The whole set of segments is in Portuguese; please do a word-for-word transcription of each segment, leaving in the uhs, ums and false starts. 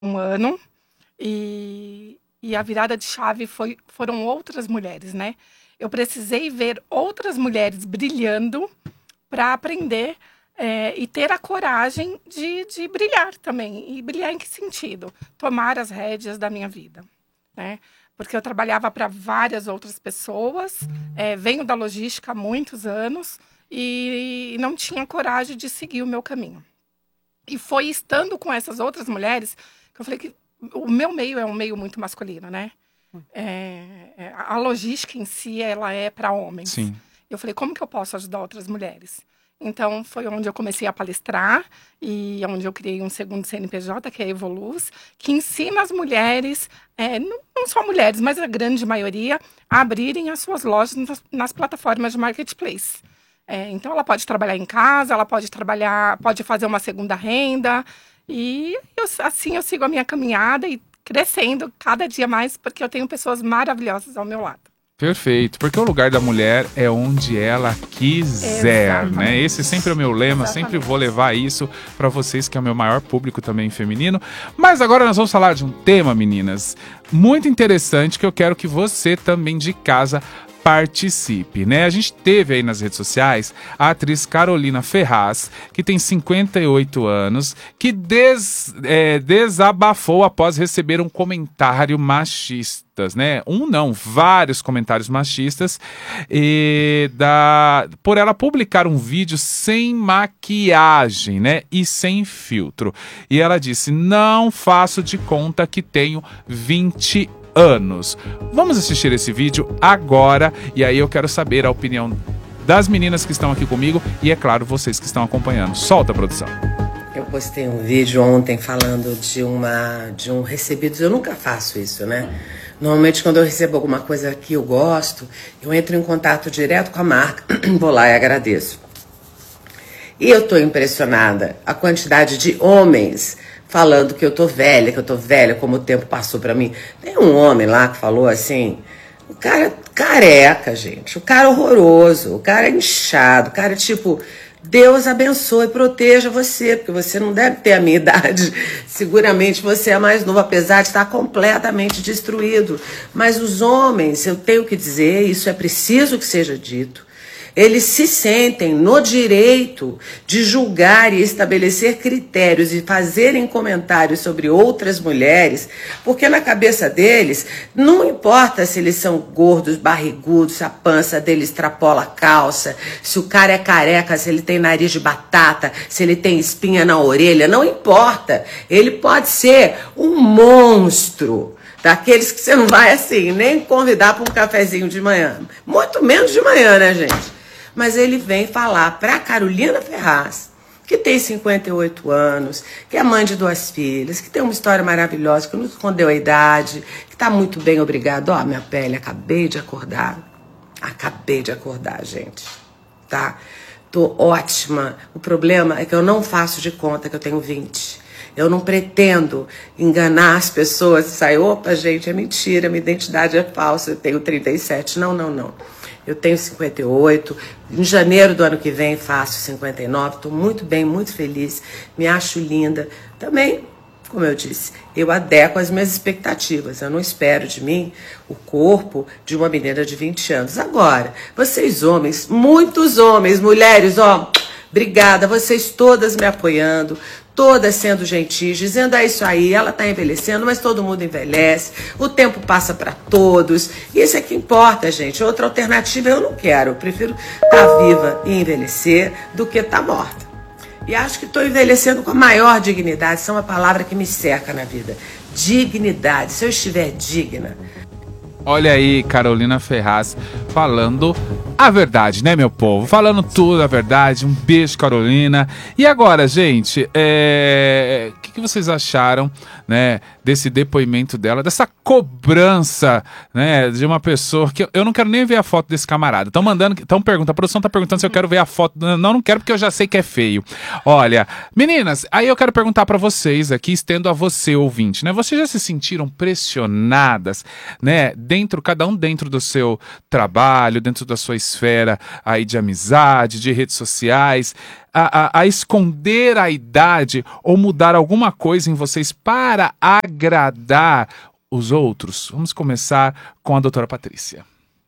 um ano e, e a virada de chave foi, foram outras mulheres, né? Eu precisei ver outras mulheres brilhando para aprender é, e ter a coragem de, de brilhar também. E brilhar em que sentido? Tomar as rédeas da minha vida, né? Porque eu trabalhava para várias outras pessoas, é, venho da logística há muitos anos e não tinha coragem de seguir o meu caminho. E foi estando com essas outras mulheres que eu falei que o meu meio é um meio muito masculino, né? É, a logística em si, ela é para homens. Sim. Eu falei, como que eu posso ajudar outras mulheres? Então, foi onde eu comecei a palestrar e onde eu criei um segundo C N P J, que é a Evoluz, que ensina as mulheres, é, não, não só mulheres, mas a grande maioria, a abrirem as suas lojas nas, nas plataformas de marketplace. É, então, ela pode trabalhar em casa, ela pode trabalhar, pode fazer uma segunda renda. E eu, assim eu sigo a minha caminhada e crescendo cada dia mais, porque eu tenho pessoas maravilhosas ao meu lado. Perfeito, porque o lugar da mulher é onde ela quiser, Exatamente. né? Esse sempre é o meu lema, Exatamente. sempre vou levar isso para vocês, que é o meu maior público também feminino. Mas agora nós vamos falar de um tema, meninas, muito interessante, que eu quero que você também de casa participe, né? A gente teve aí nas redes sociais a atriz Carolina Ferraz, que tem cinquenta e oito anos, que des, é, desabafou após receber um comentário machista, né? Um não, vários comentários machistas, e da, por ela publicar um vídeo sem maquiagem, né? E sem filtro. E ela disse, não faço de conta que tenho vinte anos. Vamos assistir esse vídeo agora e aí eu quero saber a opinião das meninas que estão aqui comigo e, é claro, vocês que estão acompanhando. Solta, produção. Eu postei um vídeo ontem falando de uma de um recebidos. Eu nunca faço isso, né? Normalmente, quando eu recebo alguma coisa que eu gosto, eu entro em contato direto com a marca, vou lá e agradeço. E eu tô impressionada a quantidade de homens falando que eu tô velha, que eu tô velha, como o tempo passou pra mim. Tem um homem lá que falou assim, o cara careca, gente, o cara horroroso, o cara inchado, o cara tipo, Deus abençoe e proteja você, porque você não deve ter a minha idade, seguramente você é mais novo, apesar de estar completamente destruído. Mas os homens, eu tenho que dizer, isso é preciso que seja dito, eles se sentem no direito de julgar e estabelecer critérios e fazerem comentários sobre outras mulheres, porque na cabeça deles, não importa se eles são gordos, barrigudos, se a pança deles extrapola a calça, se o cara é careca, se ele tem nariz de batata, se ele tem espinha na orelha, não importa. Ele pode ser um monstro, daqueles que você não vai assim, nem convidar para um cafezinho de manhã. Muito menos de manhã, né, gente? Mas ele vem falar para Carolina Ferraz, que tem cinquenta e oito anos, que é mãe de duas filhas, que tem uma história maravilhosa, que não escondeu a idade, que está muito bem, obrigado. Ó, minha pele, acabei de acordar. Acabei de acordar, gente. Tá? Tô ótima. O problema é que eu não faço de conta que eu tenho vinte. Eu não pretendo enganar as pessoas e sair, opa, gente, é mentira, minha identidade é falsa, eu tenho trinta e sete. Não, não, não. Eu tenho cinquenta e oito, em janeiro do ano que vem faço cinquenta e nove, estou muito bem, muito feliz, me acho linda. Também, como eu disse, eu adequo às minhas expectativas, eu não espero de mim o corpo de uma menina de vinte anos. Agora, vocês homens, muitos homens, mulheres, ó, obrigada, vocês todas me apoiando, todas sendo gentis, dizendo é isso aí, ela está envelhecendo, mas todo mundo envelhece, o tempo passa para todos, isso é que importa, gente. Outra alternativa eu não quero, eu prefiro estar viva e envelhecer do que estar morta. E acho que estou envelhecendo com a maior dignidade, isso é uma palavra que me cerca na vida, dignidade, se eu estiver digna. Olha aí, Carolina Ferraz falando a verdade, né, meu povo? Falando tudo a verdade. Um beijo, Carolina. E agora, gente, é... o que, que vocês acharam, né, desse depoimento dela, dessa cobrança, né, de uma pessoa que eu, eu não quero nem ver a foto desse camarada. Estão mandando, estão perguntando, a produção está perguntando se eu quero ver a foto. Não, não quero porque eu já sei que é feio. Olha, meninas, aí eu quero perguntar para vocês aqui, estendo a você, ouvinte, né? Vocês já se sentiram pressionadas, né, dentro, cada um dentro do seu trabalho, dentro da sua esfera aí de amizade, de redes sociais, a, a, a esconder a idade ou mudar alguma coisa em vocês para agradar os outros? Vamos começar com a doutora Patrícia.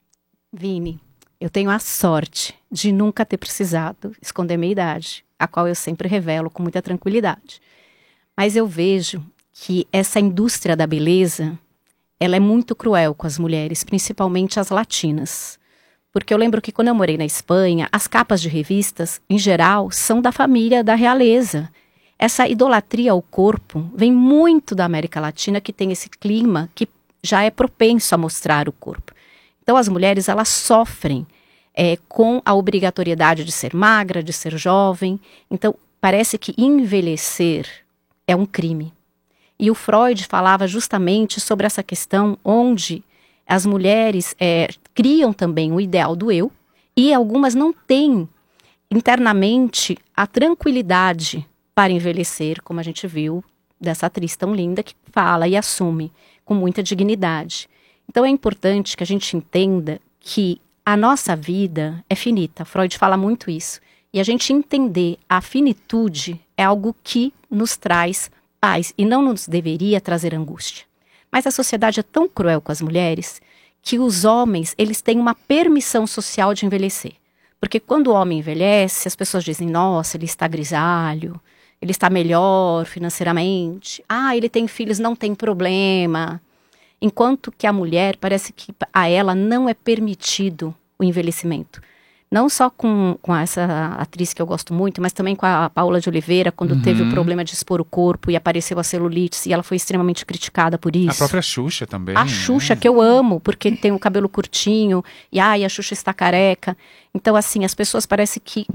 Vini, eu tenho a sorte de nunca ter precisado esconder minha idade, a qual eu sempre revelo com muita tranquilidade. Mas eu vejo que essa indústria da beleza, ela é muito cruel com as mulheres, principalmente as latinas. Porque eu lembro que quando eu morei na Espanha, as capas de revistas, em geral, são da família da realeza. Essa idolatria ao corpo vem muito da América Latina, que tem esse clima que já é propenso a mostrar o corpo. Então as mulheres, elas sofrem é, com a obrigatoriedade de ser magra, de ser jovem. Então parece que envelhecer é um crime. E o Freud falava justamente sobre essa questão onde as mulheres é, criam também o ideal do eu e algumas não têm internamente a tranquilidade para envelhecer, como a gente viu dessa atriz tão linda que fala e assume com muita dignidade. Então é importante que a gente entenda que a nossa vida é finita. Freud fala muito isso. E a gente entender a finitude é algo que nos traz paz e não nos deveria trazer angústia. Mas a sociedade é tão cruel com as mulheres que os homens, eles têm uma permissão social de envelhecer. Porque quando o homem envelhece, as pessoas dizem, nossa, ele está grisalho, ele está melhor financeiramente, ah, ele tem filhos, não tem problema. Enquanto que a mulher, parece que a ela não é permitido o envelhecimento. Não só com, com essa atriz que eu gosto muito, mas também com a Paula de Oliveira, quando uhum. teve o problema de expor o corpo e apareceu a celulite, e ela foi extremamente criticada por isso. A própria Xuxa também. A Xuxa, né? Que eu amo, porque tem o cabelo curtinho, e ai, a Xuxa está careca. Então, assim, as pessoas parecem que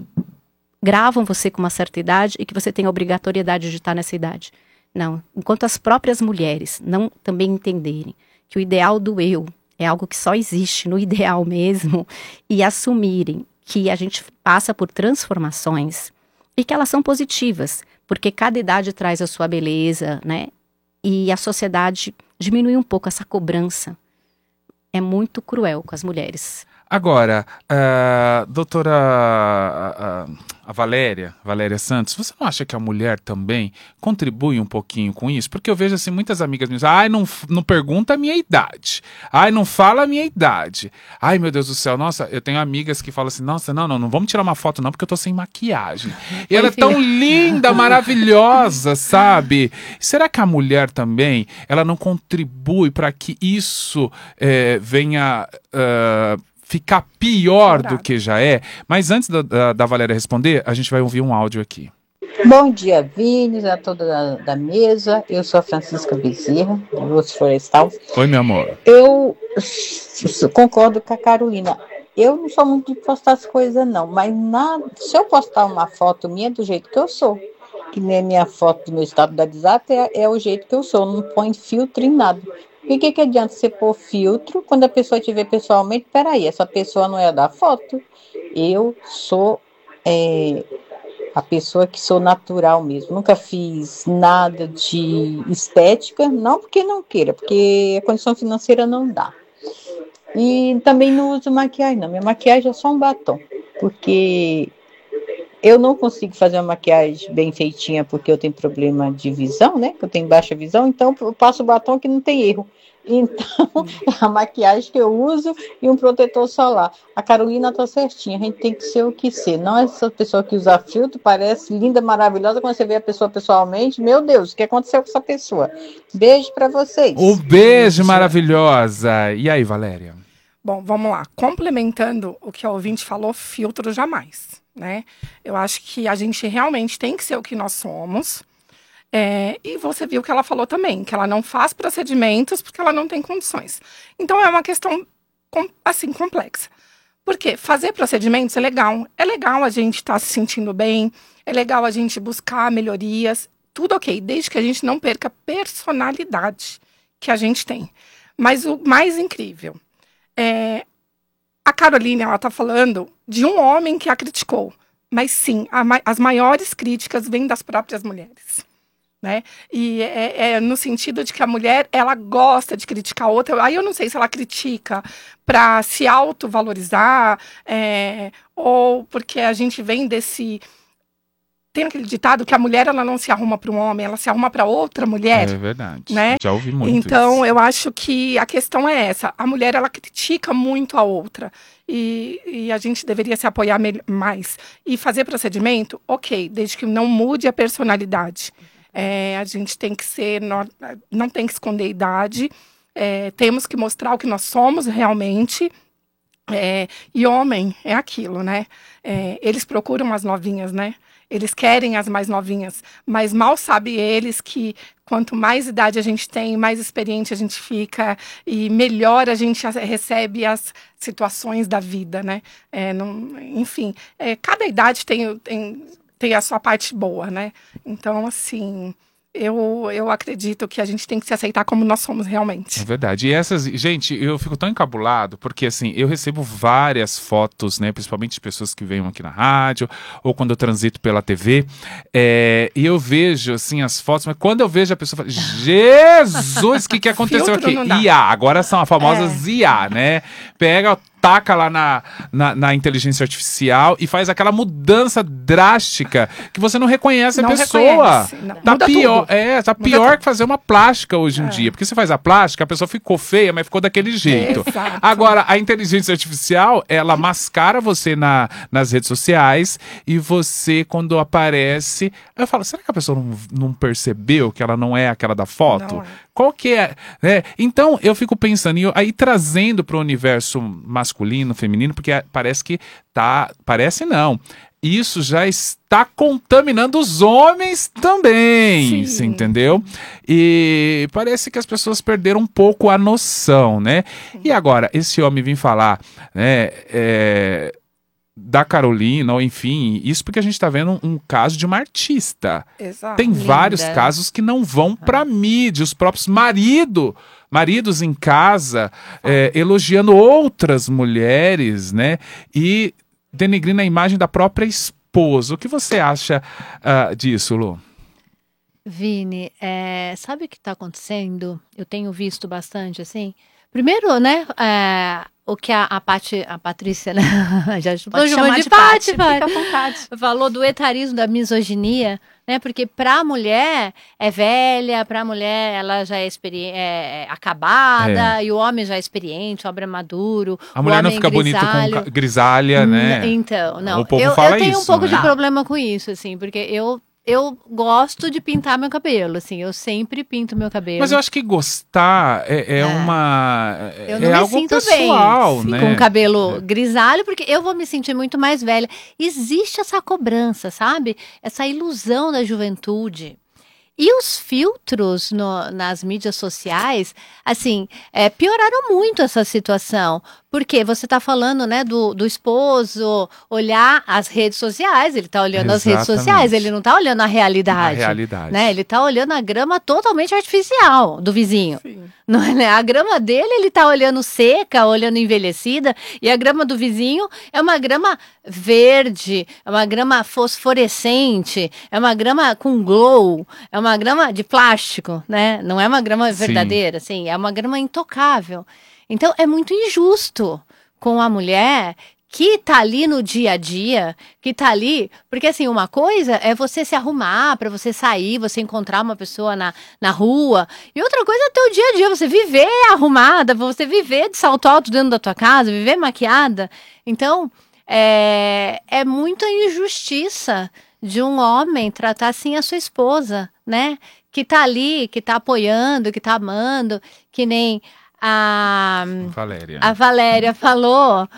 gravam você com uma certa idade e que você tem a obrigatoriedade de estar nessa idade. Não, enquanto as próprias mulheres não também entenderem que o ideal do eu é algo que só existe no ideal mesmo, e assumirem que a gente passa por transformações e que elas são positivas, porque cada idade traz a sua beleza, né? E a sociedade diminui um pouco essa cobrança. É muito cruel com as mulheres. Agora, uh, doutora uh, uh, a Valéria, Valéria Santos, você não acha que a mulher também contribui um pouquinho com isso? Porque eu vejo assim, muitas amigas minhas, ai, não, não pergunta a minha idade, ai, não fala a minha idade, ai, meu Deus do céu, nossa, eu tenho amigas que falam assim, nossa, não, não, não vamos tirar uma foto não, porque eu tô sem maquiagem. E ela é tão linda, maravilhosa, sabe? Será que a mulher também, ela não contribui para que isso é, venha... Uh, ficar pior do que já é? Mas antes da, da, da Valéria responder, a gente vai ouvir um áudio aqui. Bom dia, Vini, a toda da, da mesa. Eu sou a Francisca Bezerra, do Lúcio Florestal. Oi, meu amor. Eu concordo com a Carolina. Eu não sou muito de postar as coisas, não. Mas nada, se eu postar uma foto minha do jeito que eu sou, que nem a minha foto do meu estado da WhatsApp, é, é o jeito que eu sou. Não põe filtro em nada. E o que, que adianta você pôr filtro quando a pessoa te vê pessoalmente? Peraí, essa pessoa não é da foto. Eu sou é, a pessoa que sou natural mesmo. Nunca fiz nada de estética, não porque não queira, porque a condição financeira não dá. E também não uso maquiagem, não. Minha maquiagem é só um batom, porque eu não consigo fazer uma maquiagem bem feitinha porque eu tenho problema de visão, né? Que eu tenho baixa visão, então eu passo batom que não tem erro. Então, a maquiagem que eu uso e um protetor solar. A Carolina tá certinha, a gente tem que ser o que ser. Não essa pessoa que usa filtro, parece linda, maravilhosa, quando você vê a pessoa pessoalmente, meu Deus, o que aconteceu com essa pessoa? Beijo pra vocês. Um beijo, maravilhosa. E aí, Valéria? Bom, vamos lá. Complementando o que a ouvinte falou, filtro jamais, né? Eu acho que a gente realmente tem que ser o que nós somos. É, e você viu que ela falou também, que ela não faz procedimentos porque ela não tem condições. Então é uma questão, assim, complexa. Porque fazer procedimentos é legal. É legal a gente estar tá se sentindo bem, é legal a gente buscar melhorias, tudo ok, desde que a gente não perca a personalidade que a gente tem. Mas o mais incrível, é, a Carolina, ela tá falando de um homem que a criticou. Mas sim, a, as maiores críticas vêm das próprias mulheres. né? E é, é no sentido de que a mulher, ela gosta de criticar a outra. Aí eu não sei se ela critica para se autovalorizar, é, ou porque a gente vem desse... Tem aquele ditado que a mulher, ela não se arruma para um homem, ela se arruma para outra mulher. É verdade. Né? Já ouvi muito Então, isso. eu acho que a questão é essa. A mulher, ela critica muito a outra. E, e a gente deveria se apoiar mais. E fazer procedimento, ok, desde que não mude a personalidade. É, a gente tem que ser... Não, não tem que esconder a idade. É, temos que mostrar o que nós somos realmente. É, e homem é aquilo, né? É, eles procuram as novinhas, né? Eles querem as mais novinhas, mas mal sabe eles que quanto mais idade a gente tem, mais experiente a gente fica e melhor a gente recebe as situações da vida, né? É, não, enfim, é, cada idade tem, tem, tem a sua parte boa, né? Então, assim... Eu, eu acredito que a gente tem que se aceitar como nós somos realmente. É verdade. E essas, gente, eu fico tão encabulado, porque assim, eu recebo várias fotos, né, principalmente de pessoas que vêm aqui na rádio, ou quando eu transito pela T V, é, e eu vejo, assim, as fotos, mas quando eu vejo a pessoa, eu falo, Jesus, o que, que aconteceu aqui? I A, agora são as famosas é. I A, né? Pega... taca lá na, na, na inteligência artificial e faz aquela mudança drástica que você não reconhece não a pessoa. Reconhece, não. Tá Muda pior, tudo. é, tá Muda pior tudo. que fazer uma plástica hoje em É. dia. Porque você faz a plástica, a pessoa ficou feia, mas ficou daquele jeito. É, exato. Agora, a inteligência artificial, ela mascara você na, nas redes sociais e você, quando aparece... Eu falo, será que a pessoa não, não percebeu que ela não é aquela da foto? Não é. Qual que é? é? Então, eu fico pensando, e eu- aí trazendo para o universo masculino, feminino, porque parece que tá... Parece não. Isso já está contaminando os homens também, Sim. você entendeu? E parece que as pessoas perderam um pouco a noção, né? E agora, esse homem vir falar, né, é, da Carolina, ou enfim, isso porque a gente está vendo um, um caso de uma artista. Exato. Tem Linda. vários casos que não vão para mídia, os próprios marido, maridos em casa, é, elogiando outras mulheres, né? E denegrindo a imagem da própria esposa. O que você acha ah, disso, Lu? Vini, é, sabe o que está acontecendo? Eu tenho visto bastante, assim. Primeiro, né, é, o que a, a, Pati, a Patrícia, né, já estou chamando de Pati, fica à vontade. falou do etarismo, da misoginia, né, porque para a mulher é velha, para a mulher ela já é, experi- é acabada, É. e o homem já é experiente, o homem é maduro, A o mulher não homem fica bonita grisalho. com ca- grisalha, né? N- Então, não. O povo eu, fala eu tenho isso, um pouco né? de problema com isso, assim, porque eu, eu gosto de pintar meu cabelo, assim, eu sempre pinto meu cabelo. Mas eu acho que gostar é, é É. uma... Eu é não me algo sinto pessoal, bem né? com o cabelo grisalho, porque eu vou me sentir muito mais velha. Existe essa cobrança, sabe? Essa ilusão da juventude. E os filtros no- nas mídias sociais, assim, é, pioraram muito essa situação. Porque você está falando, né, do, do esposo olhar as redes sociais, ele está olhando as redes Exatamente. sociais, ele não está olhando a realidade. A realidade. Né? Ele está olhando a grama totalmente artificial do vizinho. Sim. Não é, né? A grama dele, ele tá olhando seca, olhando envelhecida, e a grama do vizinho é uma grama verde, é uma grama fosforescente, é uma grama com glow, é uma grama de plástico, né? Não é uma grama Sim. verdadeira, assim, é uma grama intocável. Então, é muito injusto com a mulher que tá ali no dia a dia, que tá ali, porque assim, uma coisa é você se arrumar para você sair, você encontrar uma pessoa na, na rua, e outra coisa é teu dia a dia, você viver arrumada, você viver de salto alto dentro da tua casa, viver maquiada. Então, é, é muita injustiça de um homem tratar assim a sua esposa, né? Que tá ali, que tá apoiando, que tá amando, que nem a... Valéria. A Valéria falou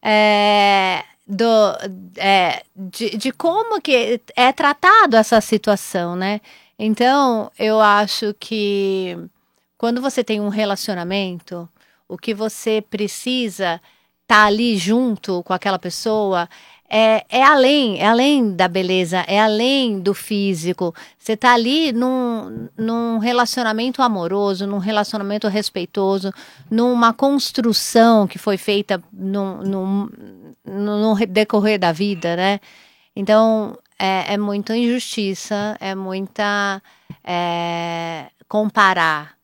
é, do, é, de, de como que é tratado essa situação, né? Então, eu acho que quando você tem um relacionamento, o que você precisa estar ali junto com aquela pessoa é, é além, é além da beleza, é além do físico. Você tá ali num, num relacionamento amoroso, num relacionamento respeitoso, numa construção que foi feita num, num, no decorrer da vida, né? Então, é, é muita injustiça, é muita... é, comparar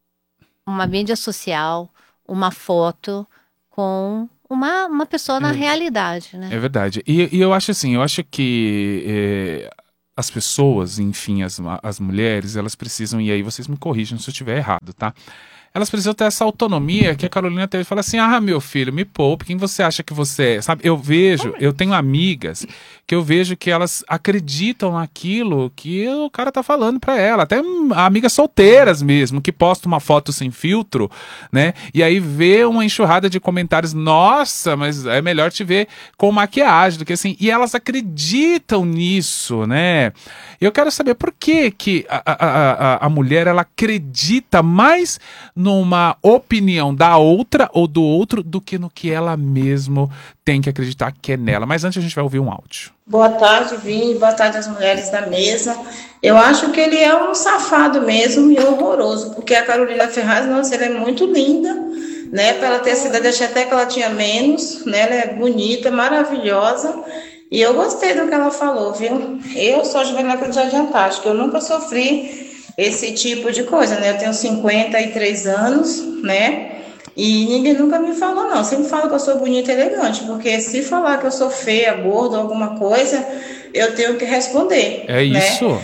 uma mídia social, uma foto com uma, uma pessoa na É. realidade, né? É verdade. E, e eu acho assim, eu acho que é, as pessoas, enfim, as, as mulheres, elas precisam, e aí vocês me corrijam se eu estiver errado, tá? Elas precisam ter essa autonomia que a Carolina teve. Fala assim, ah, meu filho, me poupe, quem você acha que você é? Sabe, eu vejo, eu tenho amigas que eu vejo que elas acreditam naquilo que o cara tá falando pra ela. Até hum, amigas solteiras mesmo, que postam uma foto sem filtro, né? E aí vê uma enxurrada de comentários, nossa, mas é melhor te ver com maquiagem do que assim. E elas acreditam nisso, né? Eu quero saber por que que a, a, a, a mulher, ela acredita mais numa opinião da outra ou do outro do que no que ela mesmo tem que acreditar que é nela. Mas antes a gente vai ouvir um áudio. Boa tarde, Vini. Boa tarde às mulheres da mesa. Eu acho que ele é um safado mesmo e horroroso, porque a Carolina Ferraz, nossa, ela é muito linda, né? Para ela ter essa idade, achei até que ela tinha menos, né? Ela é bonita, maravilhosa. E eu gostei do que ela falou, viu? Eu sou juvenil de adiantar, acho que eu nunca sofri esse tipo de coisa, né? Eu tenho cinquenta e três anos, né? E ninguém nunca me falou, não. Sempre falo que eu sou bonita e elegante, porque se falar que eu sou feia, gorda, alguma coisa, eu tenho que responder. É isso. Né?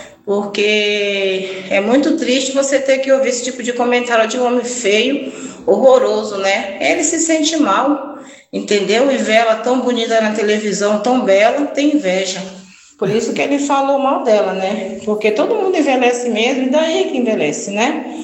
Porque é muito triste você ter que ouvir esse tipo de comentário de um homem feio, horroroso, né? Ele se sente mal, entendeu? E vê ela tão bonita na televisão, tão bela, tem inveja. Por isso que ele falou mal dela, né? Porque todo mundo envelhece mesmo, e daí que envelhece, né?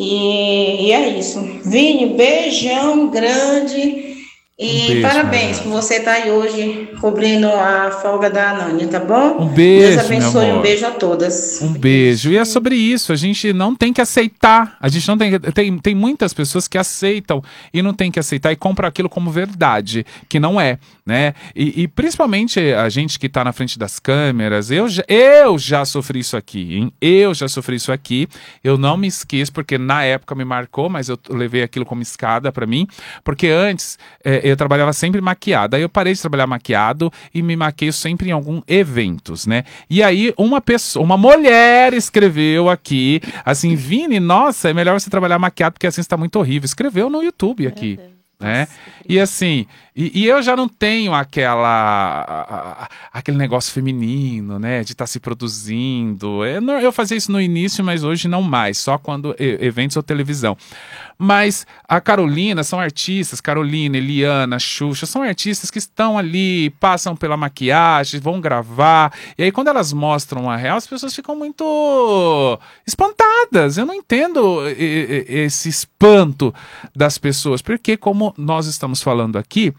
E, e é isso. Vini, beijão grande. E Um beijo, parabéns Maria. por você estar aí hoje cobrindo a folga da Anânia, tá bom? Um beijo, Deus abençoe, meu amor. um beijo a todas. Um beijo. E é sobre isso, a gente não tem que aceitar. A gente não tem, tem tem muitas pessoas que aceitam e não tem que aceitar e compram aquilo como verdade, que não é, né? E, e principalmente a gente que tá na frente das câmeras, eu já, eu já sofri isso aqui, hein? Eu já sofri isso aqui. Eu não me esqueço, porque na época me marcou, mas eu levei aquilo como escada pra mim, porque antes é, eu trabalhava sempre maquiado. Aí eu parei de trabalhar maquiado e me maqueio sempre em alguns eventos, né? E aí uma pessoa, uma mulher escreveu aqui, assim, Vini, nossa, é melhor você trabalhar maquiado porque assim está muito horrível. Escreveu no YouTube aqui. Né? E assim, e, e eu já não tenho aquela a, a, aquele negócio feminino, né, de estar tá se produzindo. Eu, não, eu fazia isso no início, mas hoje não mais, só quando eventos ou televisão. Mas a Carolina, são artistas, Carolina, Eliana, Xuxa, são artistas que estão ali, passam pela maquiagem, vão gravar, e aí quando elas mostram a real, as pessoas ficam muito espantadas. Eu não entendo esse espanto das pessoas, porque como nós estamos falando aqui,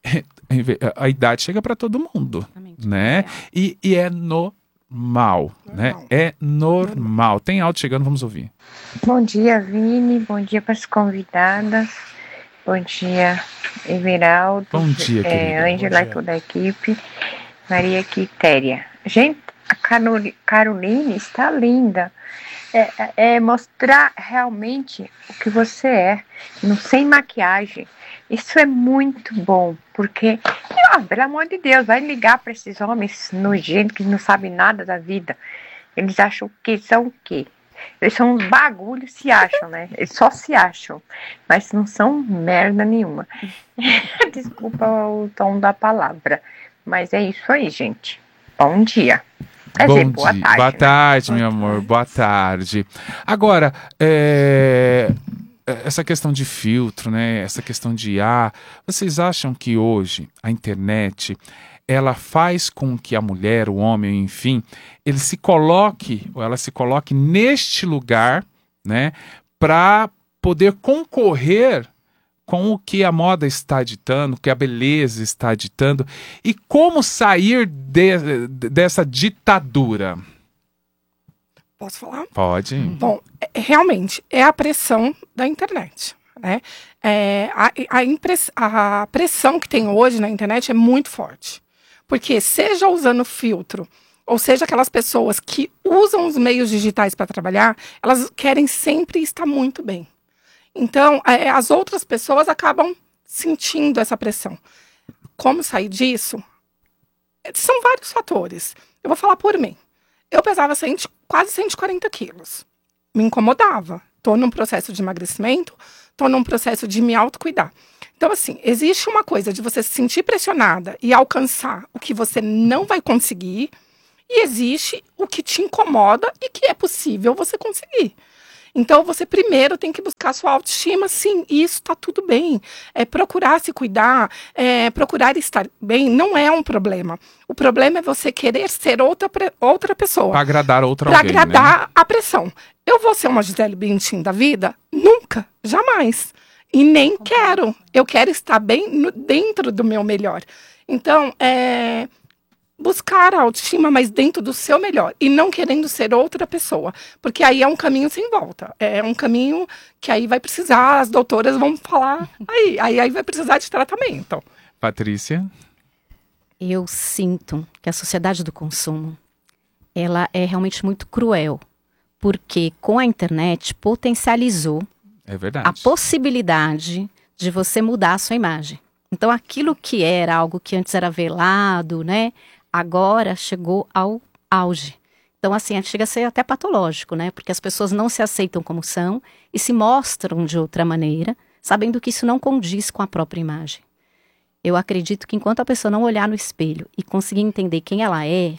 a idade chega para todo mundo, né? E, e é normal, normal, né? É normal. Tem áudio chegando, vamos ouvir. Bom dia, Vini. Bom dia para as convidadas. Bom dia, Everaldo. Bom dia, é, Ângela e toda a equipe. Maria Quitéria. Gente, a Caroline está linda. É, é mostrar realmente o que você é, não sem maquiagem. Isso é muito bom, porque, ah, pelo amor de Deus, vai ligar para esses homens nojentos que não sabem nada da vida. Eles acham que são o quê? Eles são uns bagulhos, se acham, né? Eles só se acham, mas não são merda nenhuma. Desculpa o tom da palavra, mas é isso aí, gente. Bom dia. Quer Bom dizer, boa dia. tarde. Boa né? tarde, meu amor. Boa tarde. Agora, é... essa questão de filtro, né? Essa questão de I A, vocês acham que hoje a internet ela faz com que a mulher, o homem, enfim, ele se coloque, ou ela se coloque neste lugar, né? Para poder concorrer com o que a moda está ditando, o que a beleza está ditando, e como sair de, dessa ditadura? Posso falar? Pode. Bom, é- realmente, é a pressão da internet, né? É, a, a, impress, a pressão que tem hoje na internet é muito forte. Porque seja usando filtro, ou seja aquelas pessoas que usam os meios digitais para trabalhar, elas querem sempre estar muito bem. Então, é, as outras pessoas acabam sentindo essa pressão. Como sair disso? São vários fatores. Eu vou falar por mim. Eu pesava cem, quase cento e quarenta quilos. me incomodava. Tô num processo de emagrecimento, tô num processo de me autocuidar. Então, assim, existe uma coisa de você se sentir pressionada e alcançar o que você não vai conseguir, e existe o que te incomoda e que é possível você conseguir. Então, você primeiro tem que buscar a sua autoestima, sim, e isso está tudo bem. É, procurar se cuidar, é, procurar estar bem, não é um problema. O problema é você querer ser outra, outra pessoa. Para agradar outra Para alguém, agradar né? a pressão. Eu vou ser uma Gisele Bündchen da vida? Nunca, jamais. E nem quero. Eu quero estar bem no, dentro do meu melhor. Então, é... buscar a autoestima, mas dentro do seu melhor. E não querendo ser outra pessoa. Porque aí é um caminho sem volta. É um caminho que aí vai precisar, as doutoras vão falar, aí, aí, aí vai precisar de tratamento. Patrícia? Eu sinto que a sociedade do consumo, ela é realmente muito cruel. Porque com a internet potencializou É verdade. a possibilidade de você mudar a sua imagem. Então, aquilo que era algo que antes era velado, né? Agora chegou ao auge. Então, assim, chega a ser até patológico, né? Porque as pessoas não se aceitam como são e se mostram de outra maneira, sabendo que isso não condiz com a própria imagem. Eu acredito que enquanto a pessoa não olhar no espelho e conseguir entender quem ela é,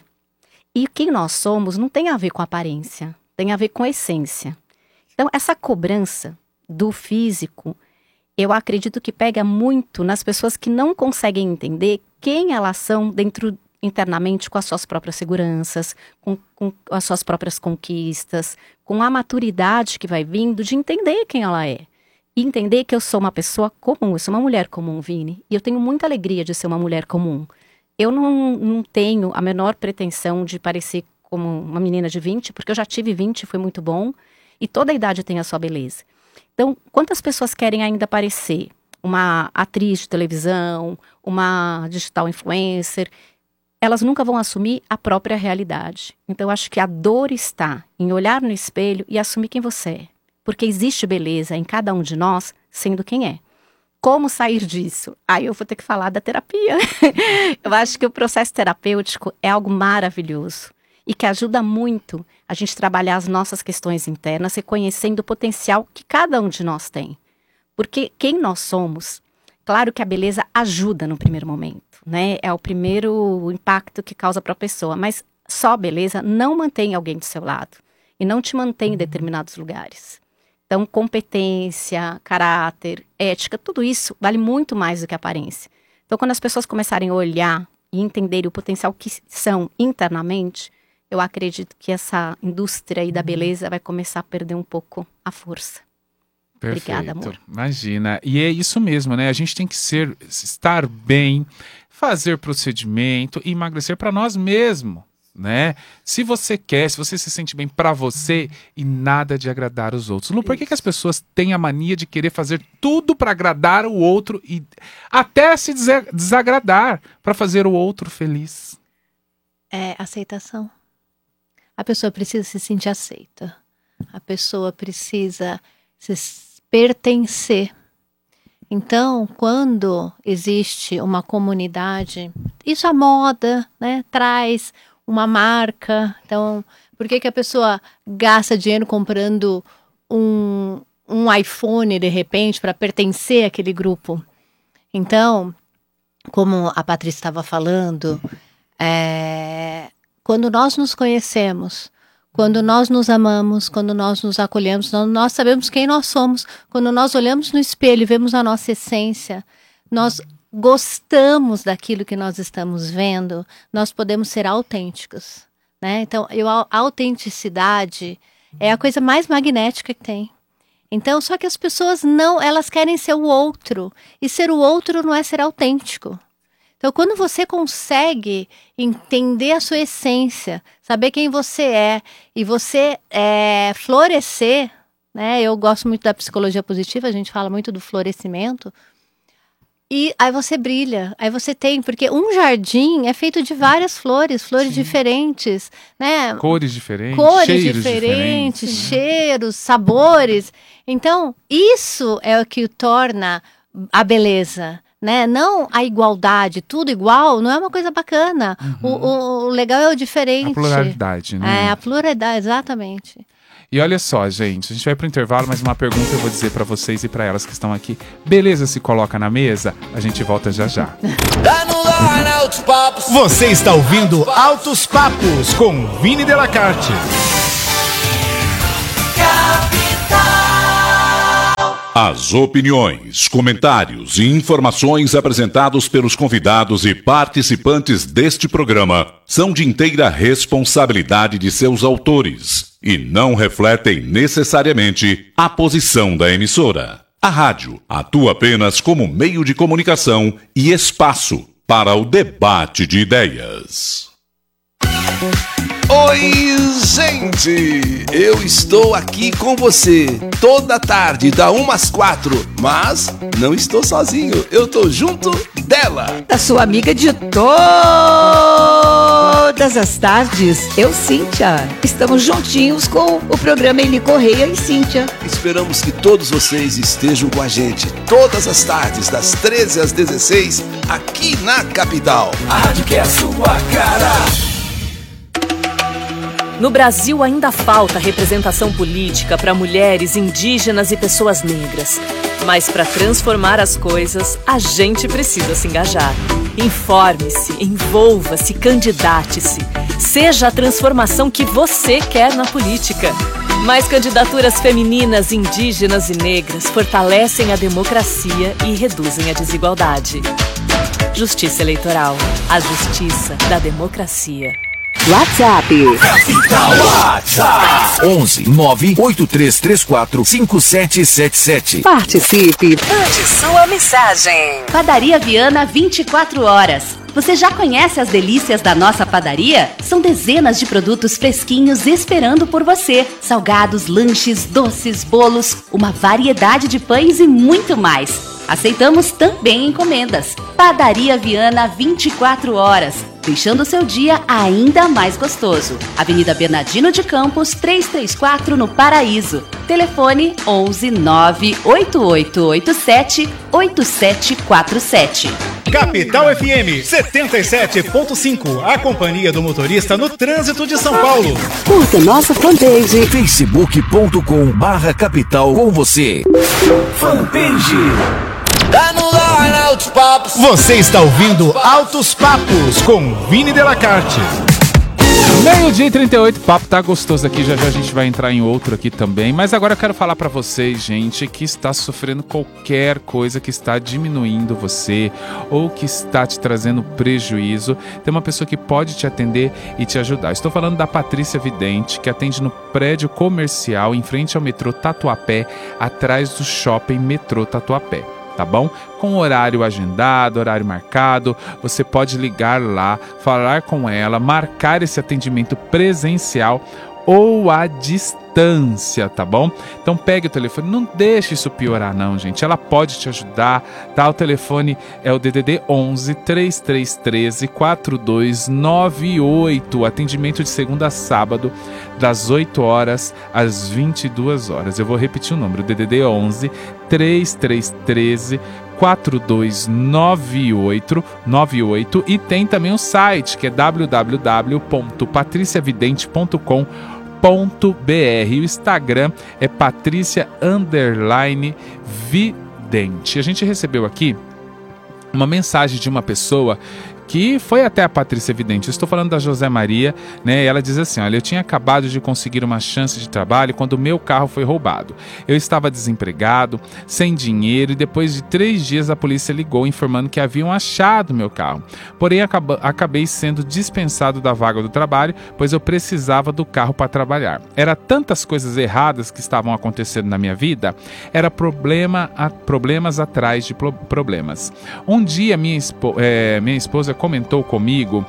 e quem nós somos não tem a ver com aparência, tem a ver com essência. Então, essa cobrança do físico, eu acredito que pega muito nas pessoas que não conseguem entender quem elas são dentro, internamente, com as suas próprias seguranças, com, com as suas próprias conquistas, com a maturidade que vai vindo de entender quem ela é. E entender que eu sou uma pessoa comum, eu sou uma mulher comum, Vini, e eu tenho muita alegria de ser uma mulher comum. Eu não, não tenho a menor pretensão de parecer como uma menina de vinte, porque eu já tive vinte e foi muito bom, e toda a idade tem a sua beleza. Então, quantas pessoas querem ainda parecer uma atriz de televisão, uma digital influencer? Elas nunca vão assumir a própria realidade. Então, eu acho que a dor está em olhar no espelho e assumir quem você é. Porque existe beleza em cada um de nós, sendo quem é. Como sair disso? Aí eu vou ter que falar da terapia. Eu acho que o processo terapêutico é algo maravilhoso e que ajuda muito a gente trabalhar as nossas questões internas, reconhecendo o potencial que cada um de nós tem. Porque quem nós somos, claro que a beleza ajuda no primeiro momento, né? É o primeiro impacto que causa para a pessoa, mas só a beleza não mantém alguém do seu lado e não te mantém em determinados lugares. Então, competência, caráter, ética, tudo isso vale muito mais do que a aparência. Então, quando as pessoas começarem a olhar e entenderem o potencial que são internamente, eu acredito que essa indústria aí da beleza vai começar a perder um pouco a força. Perfeito. Obrigada, amor. Imagina. E é isso mesmo, né? A gente tem que ser, estar bem, fazer procedimento e emagrecer para nós mesmos, né? Se você quer, se você se sente bem para você e nada de agradar os outros. Lu, por que, que as pessoas têm a mania de querer fazer tudo para agradar o outro e até se desagradar para fazer o outro feliz? É aceitação. A pessoa precisa se sentir aceita. A pessoa precisa se pertencer. Então, quando existe uma comunidade, isso a moda, né, traz uma marca. Então, por que que a pessoa gasta dinheiro comprando um, um iPhone, de repente, para pertencer àquele grupo? Então, como a Patrícia estava falando, é, quando nós nos conhecemos, quando nós nos amamos, quando nós nos acolhemos, nós, nós sabemos quem nós somos, quando nós olhamos no espelho e vemos a nossa essência, nós gostamos daquilo que nós estamos vendo, nós podemos ser autênticos, né? Então, eu, a autenticidade é a coisa mais magnética que tem. Então, só que as pessoas não, elas querem ser o outro, e ser o outro não é ser autêntico. Então, quando você consegue entender a sua essência, saber quem você é, e você é, florescer, né? Eu gosto muito da psicologia positiva, a gente fala muito do florescimento, e aí você brilha, aí você tem, porque um jardim é feito de várias flores, flores Sim. diferentes, né? Cores diferentes, Cores cheiros diferentes, diferentes, cheiros, sabores. Então, isso é o que torna a beleza, né? Não a igualdade, tudo igual, não é uma coisa bacana. Uhum. O, o, o legal é o diferente. A pluralidade, né? É, a pluralidade, exatamente. E olha só, gente, a gente vai pro intervalo, mas uma pergunta eu vou dizer pra vocês e pra elas que estão aqui. Beleza, se coloca na mesa? A gente volta já já. Você está ouvindo Altos Papos com Vini Delacarte. As opiniões, comentários e informações apresentados pelos convidados e participantes deste programa são de inteira responsabilidade de seus autores e não refletem necessariamente a posição da emissora. A rádio atua apenas como meio de comunicação e espaço para o debate de ideias. Oi, gente! Eu estou aqui com você toda tarde, da uma às quatro, mas não estou sozinho, eu tô junto dela. Da sua amiga de todas as tardes, eu, Cíntia. Estamos juntinhos com o programa Eli Correia e Cíntia. Esperamos que todos vocês estejam com a gente todas as tardes, das treze às dezesseis, aqui na capital. A rádio que é a sua cara. No Brasil ainda falta representação política para mulheres, indígenas e pessoas negras. Mas para transformar as coisas, a gente precisa se engajar. Informe-se, envolva-se, candidate-se. Seja a transformação que você quer na política. Mais candidaturas femininas, indígenas e negras fortalecem a democracia e reduzem a desigualdade. Justiça Eleitoral. A justiça da democracia. WhatsApp. WhatsApp. onze nove oito três três quatro cinco sete sete sete. Participe. Mande sua mensagem. Padaria Viana vinte e quatro horas. Você já conhece as delícias da nossa padaria? São dezenas de produtos fresquinhos esperando por você. Salgados, lanches, doces, bolos, uma variedade de pães e muito mais. Aceitamos também encomendas. Padaria Viana vinte e quatro horas, deixando seu dia ainda mais gostoso. Avenida Bernardino de Campos, trezentos e trinta e quatro, no Paraíso. Telefone onze nove oito oito oito sete oito sete quatro sete. Capital F M setenta e sete ponto cinco, a companhia do motorista no trânsito de São Paulo. Curta nossa fanpage facebook ponto com barra capital com você. Fanpage. Tá no ar, Altos Papos. Você está ouvindo Altos Papos com Vini Delacarte. Meio-dia e trinta e oito, o papo tá gostoso aqui, já já a gente vai entrar em outro aqui também, mas agora eu quero falar pra vocês, gente, que está sofrendo qualquer coisa que está diminuindo você ou que está te trazendo prejuízo. Tem uma pessoa que pode te atender e te ajudar. Estou falando da Patrícia Vidente, que atende no prédio comercial em frente ao metrô Tatuapé, atrás do shopping metrô Tatuapé. Tá bom? Com horário agendado, horário marcado, você pode ligar lá, falar com ela, marcar esse atendimento presencial ou à distância, tá bom? Então pegue o telefone, não deixe isso piorar não, gente. Ela pode te ajudar, tá? O telefone é o D D D onze, três três um três, quatro dois nove oito, atendimento de segunda a sábado, das oito horas às vinte e duas horas. Eu vou repetir o número, D D D onze, três três um três, quatro dois nove oito, nove oito, e tem também o site que é w w w ponto patricia vidente ponto com ponto b r. O Instagram é Patrícia underline Vidente. A gente recebeu aqui uma mensagem de uma pessoa que foi até a Patrícia Vidente. Eu estou falando da José Maria, né? Ela diz assim: olha, eu tinha acabado de conseguir uma chance de trabalho quando o meu carro foi roubado. Eu estava desempregado, sem dinheiro, e depois de três dias a polícia ligou informando que haviam achado meu carro. Porém, acab- acabei sendo dispensado da vaga do trabalho, pois eu precisava do carro para trabalhar. Era tantas coisas erradas que estavam acontecendo na minha vida, era problema a, problemas atrás de pro- problemas. Um dia minha, espo- é, minha esposa comentou comigo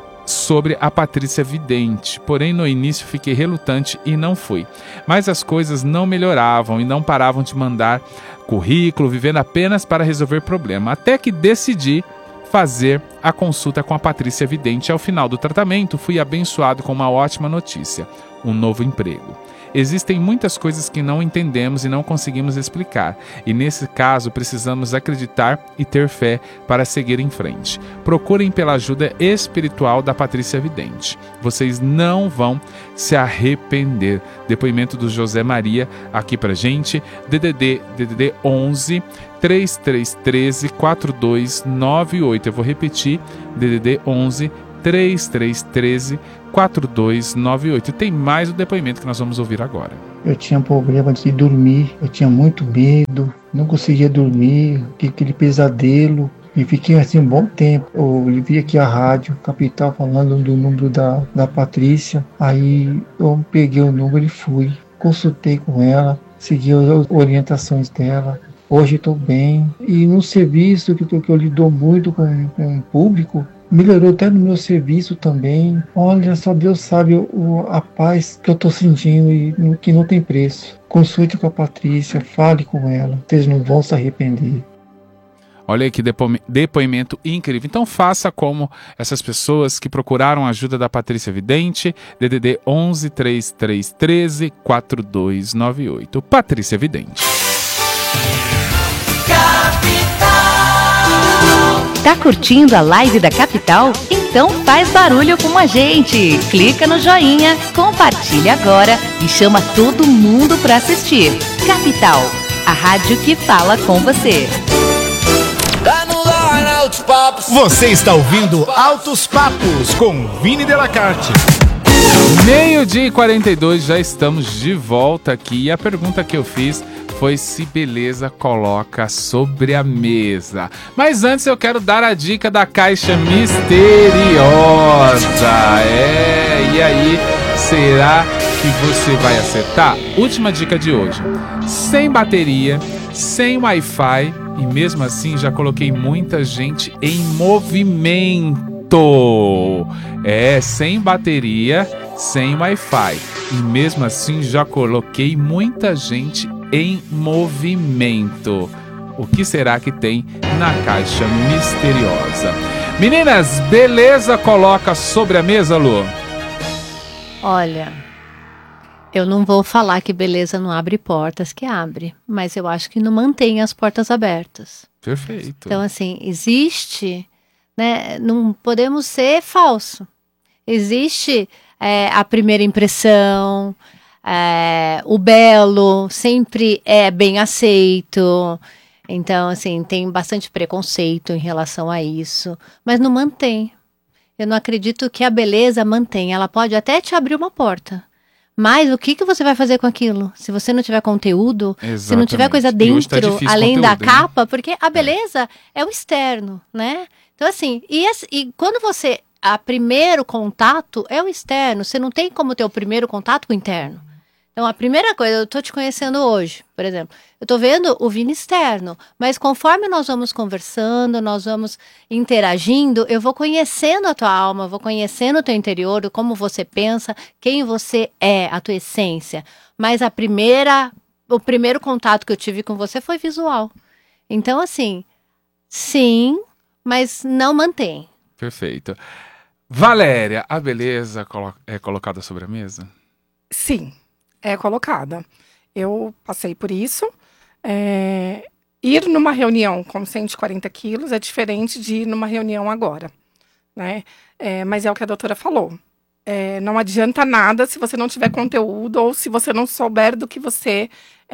sobre a Patrícia Vidente, porém no início fiquei relutante e não fui. Mas as coisas não melhoravam e não paravam de mandar currículo, vivendo apenas para resolver problema, até que decidi fazer a consulta com a Patrícia Vidente. Ao final do tratamento, fui abençoado com uma ótima notícia: um novo emprego. existem muitas coisas que não entendemos e não conseguimos explicar. E nesse caso, precisamos acreditar e ter fé para seguir em frente. Procurem pela ajuda espiritual da Patrícia Vidente. Vocês não vão se arrepender. Depoimento do José Maria aqui pra gente. D D D, D D D onze, três três um três, quatro dois nove oito. Eu vou repetir. D D D onze, três três um três, quatro dois nove oito. Tem mais o depoimento que nós vamos ouvir agora. Eu tinha problema de dormir, eu tinha muito medo, não conseguia dormir, aquele pesadelo. E fiquei assim um bom tempo. Eu vi aqui a rádio Capital falando do número da, da Patrícia. Aí eu peguei o número e fui. Consultei com ela, segui as orientações dela. Hoje estou bem. E no serviço que eu, que eu lido muito com, com o público, melhorou até no meu serviço também. Olha, só Deus sabe o, a paz que eu estou sentindo e que não tem preço. Consulte com a Patrícia, fale com ela. Vocês não vão se arrepender. Olha aí que depo- depoimento incrível. Então faça como essas pessoas que procuraram a ajuda da Patrícia Vidente. D D D onze, três três um três, quatro dois nove oito. Patrícia Vidente. Tá curtindo a live da Capital? Então faz barulho com a gente. Clica no joinha, compartilha agora e chama todo mundo para assistir. Capital, a rádio que fala com você. Você está ouvindo Altos Papos com Vini Delacarte. Meio-dia e quarenta e dois, já estamos de volta aqui. E a pergunta que eu fiz foi se beleza coloca sobre a mesa. Mas antes eu quero dar a dica da caixa misteriosa. É, e aí, será que você vai acertar? Última dica de hoje. Sem bateria, sem Wi-Fi e mesmo assim já coloquei muita gente em movimento. É, sem bateria, sem Wi-Fi e mesmo assim já coloquei muita gente em movimento. O que será que tem na caixa misteriosa? Meninas, beleza coloca sobre a mesa, Lu? Olha, eu não vou falar que beleza não abre portas, que abre, mas eu acho que não mantém as portas abertas. Perfeito. Então, assim, existe, né? Não podemos ser falso. Existe é, a primeira impressão, é, o belo sempre é bem aceito. Então, assim, tem bastante preconceito em relação a isso, mas não mantém. Eu não acredito que a beleza mantém. Ela pode até te abrir uma porta. Mas o que, que você vai fazer com aquilo? Se você não tiver conteúdo, Exatamente. se não tiver coisa dentro, tá além conteúdo, da capa, hein? Porque a beleza é. é o externo, né? Então, assim, e, e quando você... A primeiro contato é o externo. Você não tem como ter o primeiro contato com o interno. Então, a primeira coisa, eu tô te conhecendo hoje, por exemplo. Eu tô vendo o Vini externo, mas conforme nós vamos conversando, nós vamos interagindo, eu vou conhecendo a tua alma, vou conhecendo o teu interior, como você pensa, quem você é, a tua essência. Mas a primeira, o primeiro contato que eu tive com você foi visual. Então, assim, sim, mas não mantém. Perfeito. Valéria, a beleza é colocada sobre a mesa? Sim. É colocada. Eu passei por isso. É, ir numa reunião com cento e quarenta quilos é diferente de ir numa reunião agora, né? É, mas é o que a doutora falou. É, não adianta nada se você não tiver conteúdo ou se você não souber do que você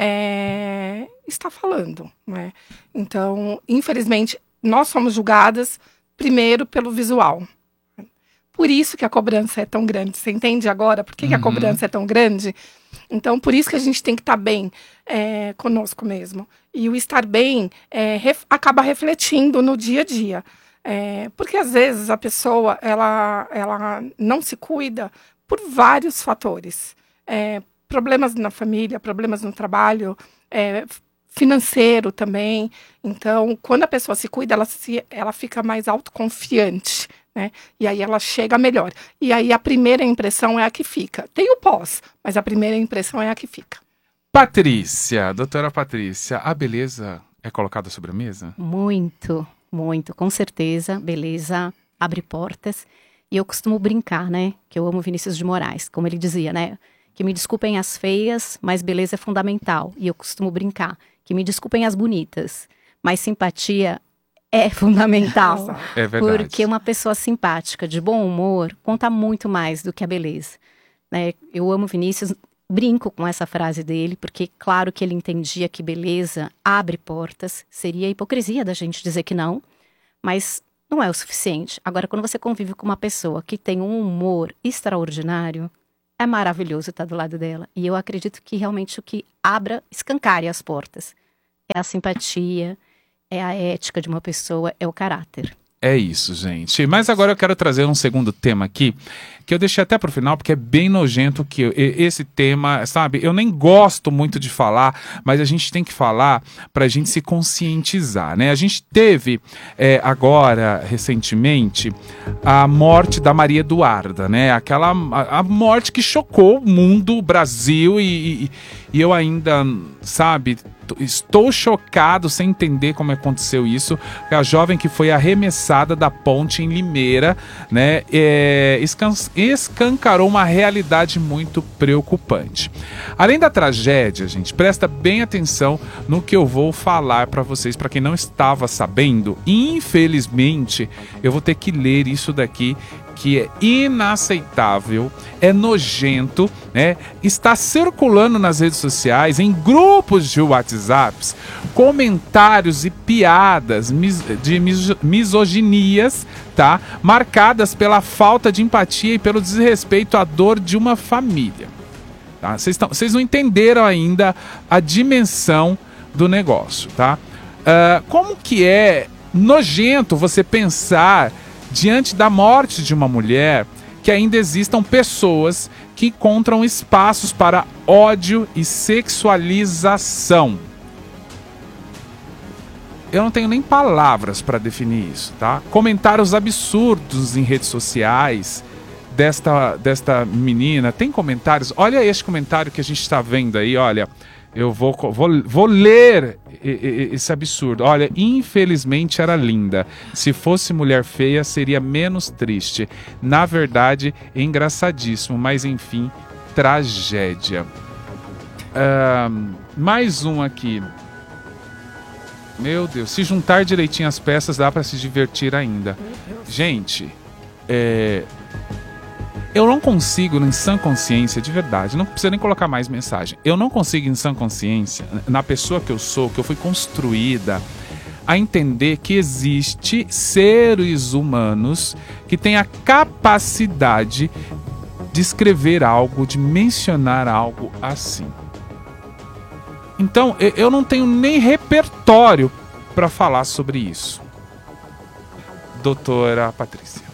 é, está falando, né? Então, infelizmente, nós somos julgadas primeiro pelo visual. Por isso que a cobrança é tão grande. Você entende agora por que, uhum. que a cobrança é tão grande? Então, por isso que a gente tem que estar bem é, conosco mesmo. E o estar bem é, ref, acaba refletindo no dia a dia. É, porque, às vezes, a pessoa ela, ela não se cuida por vários fatores. É, problemas na família, problemas no trabalho, é, financeiro também. Então, quando a pessoa se cuida, ela, se, ela fica mais autoconfiante. Né? E aí ela chega melhor. E aí a primeira impressão é a que fica. Tem o pós, mas a primeira impressão é a que fica. Patrícia, doutora Patrícia, a beleza é colocada sobre a mesa? Muito, muito, com certeza. Beleza abre portas. E eu costumo brincar, né? Que eu amo Vinícius de Moraes, como ele dizia, né? Que me desculpem as feias, mas beleza é fundamental. E eu costumo brincar. Que me desculpem as bonitas, mas simpatia é fundamental. É verdade. Porque uma pessoa simpática, de bom humor, conta muito mais do que a beleza. Né? Eu amo Vinícius, brinco com essa frase dele, porque claro que ele entendia que beleza abre portas. Seria hipocrisia da gente dizer que não, mas não é o suficiente. Agora, quando você convive com uma pessoa que tem um humor extraordinário, é maravilhoso estar do lado dela. E eu acredito que realmente o que abra, escancare as portas é a simpatia, é a ética de uma pessoa, é o caráter. É isso, gente. Mas agora eu quero trazer um segundo tema aqui, que eu deixei até pro final, porque é bem nojento que eu, esse tema, sabe? Eu nem gosto muito de falar, mas a gente tem que falar pra gente se conscientizar, né? A gente teve é, agora, recentemente, a morte da Maria Eduarda, né? Aquela a, a morte que chocou o mundo, o Brasil, e, e, e eu ainda, sabe... Estou chocado sem entender como aconteceu isso. A jovem que foi arremessada da ponte em Limeira, né, é, escan escancarou uma realidade muito preocupante. Além da tragédia, gente, presta bem atenção no que eu vou falar para vocês. Para quem não estava sabendo, infelizmente, eu vou ter que ler isso daqui, que é inaceitável, é nojento, né? Está circulando nas redes sociais, em grupos de WhatsApps, comentários e piadas mis de mis misoginias, tá? Marcadas pela falta de empatia e pelo desrespeito à dor de uma família. Tá? Vocês não entenderam ainda a dimensão do negócio, tá? Uh, como que é nojento você pensar diante da morte de uma mulher, que ainda existam pessoas que encontram espaços para ódio e sexualização. Eu não tenho nem palavras para definir isso, tá? Comentários absurdos em redes sociais desta, desta menina. Tem comentários? Olha este comentário que a gente está vendo aí, olha. Eu vou, vou, vou ler esse absurdo. Olha, infelizmente era linda. Se fosse mulher feia, seria menos triste. Na verdade, engraçadíssimo, mas enfim, tragédia. Uh, mais um aqui. Meu Deus, se juntar direitinho as peças, dá para se divertir ainda. Gente, é... eu não consigo, em sã consciência, de verdade, não precisa nem colocar mais mensagem. Eu não consigo, em sã consciência, na pessoa que eu sou, que eu fui construída, a entender que existe seres humanos que têm a capacidade de escrever algo, de mencionar algo assim. Então, eu não tenho nem repertório para falar sobre isso. Doutora Patrícia.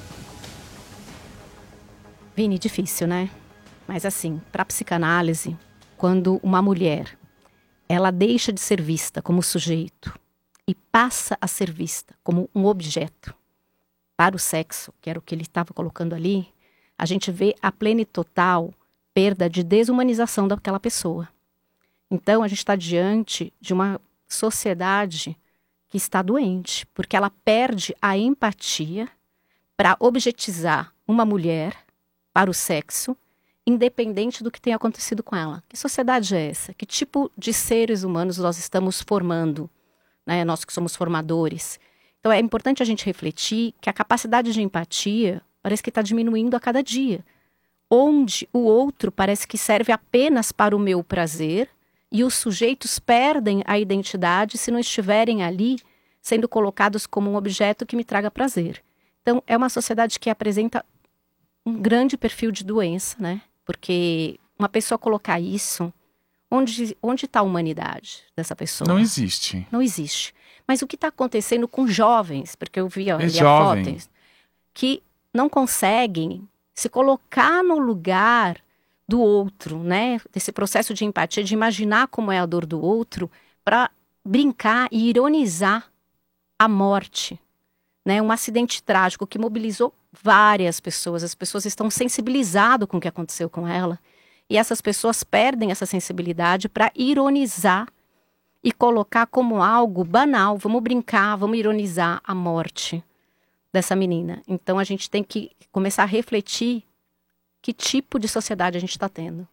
Vini, difícil, né? Mas assim, para a psicanálise, quando uma mulher, ela deixa de ser vista como sujeito e passa a ser vista como um objeto para o sexo, que era o que ele estava colocando ali, a gente vê a plena e total perda de desumanização daquela pessoa. Então, a gente está diante de uma sociedade que está doente, porque ela perde a empatia para objetizar uma mulher para o sexo, independente do que tenha acontecido com ela. Que sociedade é essa? Que tipo de seres humanos nós estamos formando, né? Nós que somos formadores. Então é importante a gente refletir que a capacidade de empatia parece que está diminuindo a cada dia. Onde o outro parece que serve apenas para o meu prazer e os sujeitos perdem a identidade se não estiverem ali sendo colocados como um objeto que me traga prazer. Então é uma sociedade que apresenta um grande perfil de doença, né? Porque uma pessoa colocar isso, onde onde está a humanidade dessa pessoa? Não existe. Não existe. Mas o que está acontecendo com jovens, porque eu vi ali é a foto, que não conseguem se colocar no lugar do outro, né? Desse processo de empatia, de imaginar como é a dor do outro, para brincar e ironizar a morte, né? Um acidente trágico que mobilizou várias pessoas. As pessoas estão sensibilizadas com o que aconteceu com ela. E essas pessoas perdem essa sensibilidade para ironizar e colocar como algo banal. Vamos brincar, vamos ironizar a morte dessa menina. Então a gente tem que começar a refletir que tipo de sociedade a gente está tendo.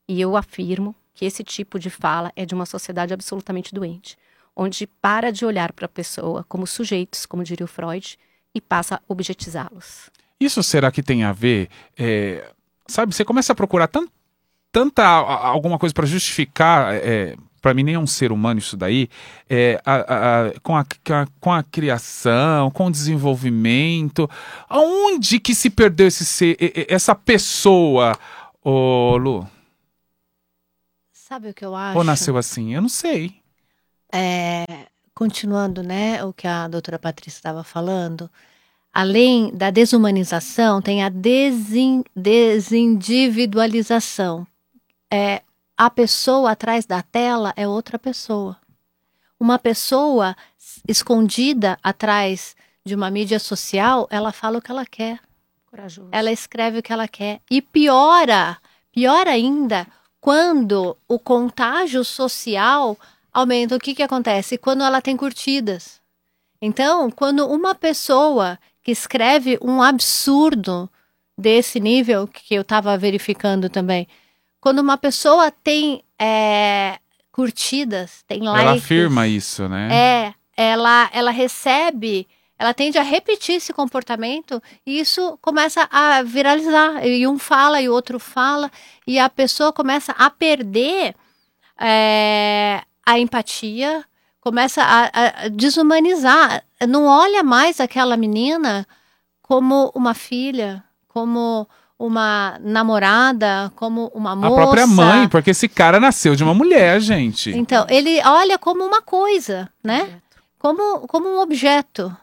E eu afirmo que esse tipo de fala é de uma sociedade absolutamente doente, onde para de olhar para a pessoa como sujeitos, como diria o Freud, e passa a objetizá-los. Isso será que tem a ver, é, sabe, você começa a procurar tant, tanta a, alguma coisa para justificar, é, para mim nem é um ser humano isso daí, é, a, a, a, com, a, com a criação, com o desenvolvimento, aonde que se perdeu esse ser, essa pessoa, ô Lu? Sabe o que eu acho? Ou nasceu assim? Eu não sei. É, continuando, né, o que a doutora Patrícia estava falando, além da desumanização, tem a desin, desindividualização. É, a pessoa atrás da tela é outra pessoa. Uma pessoa escondida atrás de uma mídia social, ela fala o que ela quer. Corajoso. Ela escreve o que ela quer. E piora, pior ainda, quando o contágio social aumenta. O que que acontece? Quando ela tem curtidas. Então, quando uma pessoa que escreve um absurdo desse nível, que eu estava verificando também, quando uma pessoa tem é, curtidas, tem likes... Ela afirma isso, né? É, ela, ela recebe... Ela tende a repetir esse comportamento e isso começa a viralizar. E um fala e o outro fala. E a pessoa começa a perder é, a empatia, começa a, a desumanizar. Não olha mais aquela menina como uma filha, como uma namorada, como uma moça. A própria mãe, porque esse cara nasceu de uma mulher, gente. Então, ele olha como uma coisa, né? Como, como um objeto.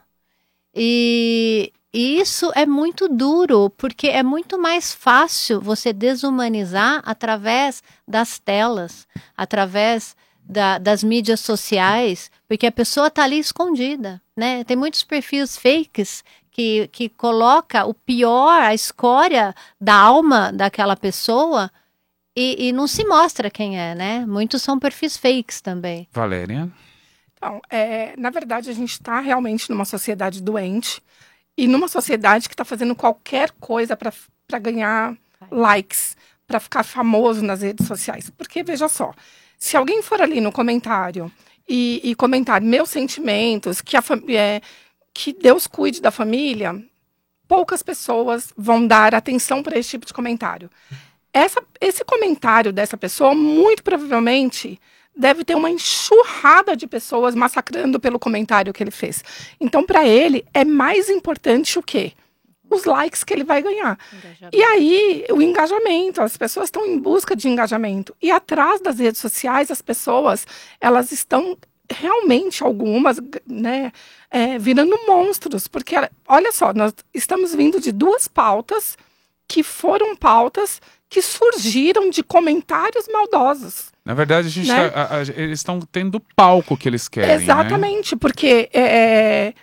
E, e isso é muito duro, porque é muito mais fácil você desumanizar através das telas, através da, das mídias sociais, porque a pessoa está ali escondida, né? Tem muitos perfis fakes que, que coloca o pior, a escória da alma daquela pessoa e, e não se mostra quem é, né? Muitos são perfis fakes também. Valéria? Então, é, na verdade, a gente está realmente numa sociedade doente e numa sociedade que está fazendo qualquer coisa para ganhar likes, para ficar famoso nas redes sociais. Porque, veja só, se alguém for ali no comentário e, e comentar meus sentimentos, que, a, é, que Deus cuide da família, poucas pessoas vão dar atenção para esse tipo de comentário. Essa, esse comentário dessa pessoa, muito provavelmente... deve ter uma enxurrada de pessoas massacrando pelo comentário que ele fez. Então, para ele, é mais importante o quê? Os likes que ele vai ganhar. E aí, o engajamento. As pessoas estão em busca de engajamento. E atrás das redes sociais, as pessoas, elas estão realmente, algumas, né, é, virando monstros. Porque, olha só, nós estamos vindo de duas pautas que foram pautas que surgiram de comentários maldosos. Na verdade, a gente né? tá, a, a, eles estão tendo palco que eles querem. Exatamente, né? porque é,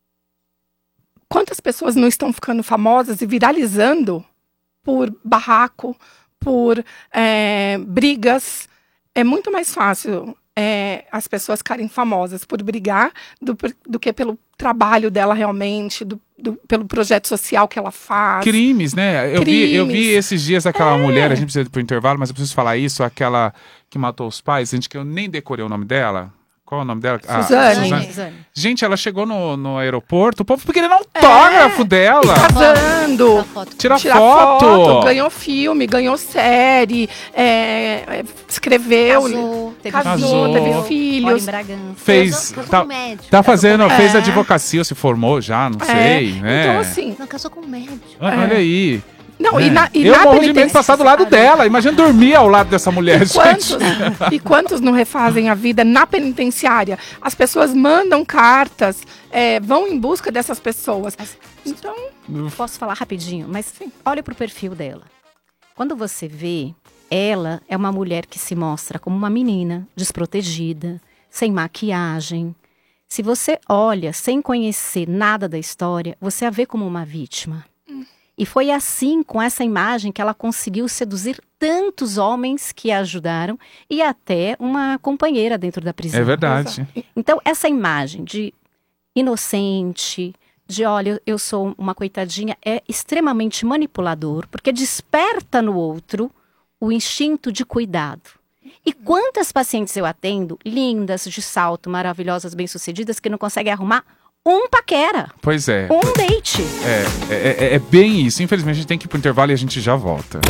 quantas pessoas não estão ficando famosas e viralizando por barraco, por é, brigas? É muito mais fácil é, as pessoas ficarem famosas por brigar do, do que pelo trabalho dela realmente, do, do, pelo projeto social que ela faz. Crimes, né? Eu, Crimes. Vi, eu vi esses dias aquela é. mulher, a gente precisa ir pro intervalo, mas eu preciso falar isso, aquela que matou os pais, gente, que eu nem decorei o nome dela. Qual é o nome dela? Suzane. Ah, Suzane. Gente, ela chegou no, no aeroporto, o povo querendo autógrafo é, dela. Casando. Tirar Tirar foto. foto. Ganhou filme, ganhou série, é, escreveu. Casou, teve, casou, filho, teve filhos. Fez. Casou, casou tá, com médico. tá fazendo, com... fez é. advocacia, se formou já, não é. sei, né? Então, assim. Não, casou com médico. Olha é. aí. Não, né? e na, e eu na morro de medo de passar do lado dela. Imagina dormir ao lado dessa mulher, e quantos, gente. E quantos não refazem a vida na penitenciária? As pessoas mandam cartas, é, vão em busca dessas pessoas. Então... Posso falar rapidinho? Mas sim, olha pro perfil dela. Quando você vê, ela é uma mulher que se mostra como uma menina desprotegida, sem maquiagem. Se você olha sem conhecer nada da história, você a vê como uma vítima. E foi assim, com essa imagem, que ela conseguiu seduzir tantos homens que a ajudaram e até uma companheira dentro da prisão. É verdade. Então, essa imagem de inocente, de olha, eu sou uma coitadinha, é extremamente manipulador, porque desperta no outro o instinto de cuidado. E quantas pacientes eu atendo, lindas, de salto, maravilhosas, bem-sucedidas, que não conseguem arrumar um paquera. Pois é. Um date. É, é, é, é bem isso. Infelizmente, a gente tem que ir pro intervalo e a gente já volta.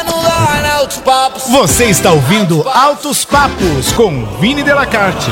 Você está ouvindo Altos Papos com Vini Delacarte.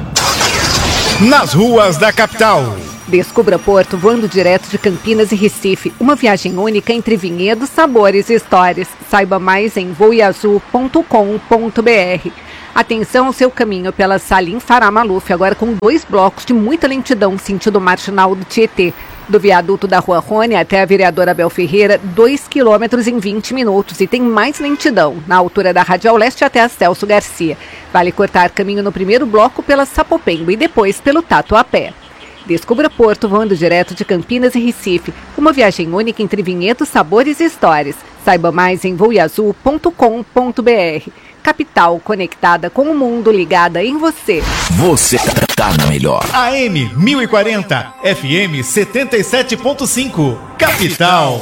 Nas ruas da capital. Descubra Porto voando direto de Campinas e Recife. Uma viagem única entre vinhedos, sabores e histórias. Saiba mais em voeazul ponto com ponto br. Atenção ao seu caminho pela Salim Fará Maluf, agora com dois blocos de muita lentidão, sentido marginal do Tietê. Do viaduto da Rua Rony até a vereadora Abel Ferreira, dois quilômetros em vinte minutos. E tem mais lentidão, na altura da Radial Leste até a Celso Garcia. Vale cortar caminho no primeiro bloco pela Sapopemba e depois pelo Tatuapé. Descubra Porto voando direto de Campinas e Recife. Uma viagem única entre vinhedos, sabores e histórias. Saiba mais em voeazul ponto com ponto br. Capital conectada com o mundo, ligada em você. Você tá na melhor. A M mil e quarenta, F M setenta e sete ponto cinco, Capital.